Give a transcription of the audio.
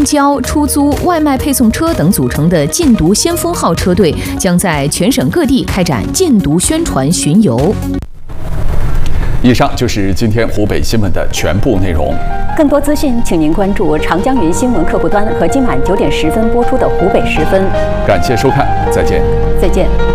公交、出租、外卖配送车等组成的禁毒先锋号车队将在全省各地开展禁毒宣传巡游。 以上就是今天湖北新闻的全部内容。 更多资讯，请您关注长江云新闻客户端和今晚9点10分播出的湖北10分。 感谢收看，再见。 再见。